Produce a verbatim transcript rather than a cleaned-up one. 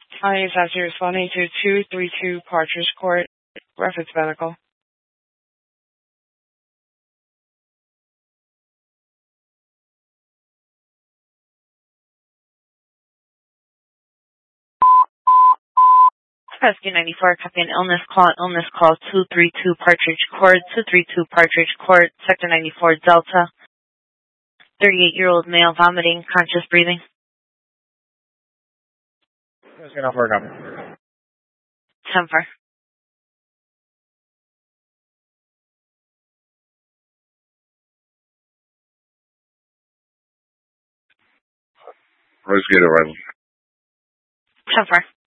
Hi, is actually responding to two three two Partridge Court, reference medical. Rescue ninety-four, copy an illness call, illness call two three two Partridge Court, two three two Partridge Court, Sector ninety-four Delta, thirty-eight-year-old male vomiting, conscious breathing. Rescue ninety-four, copy. ten four. Rescue arrival. ten four.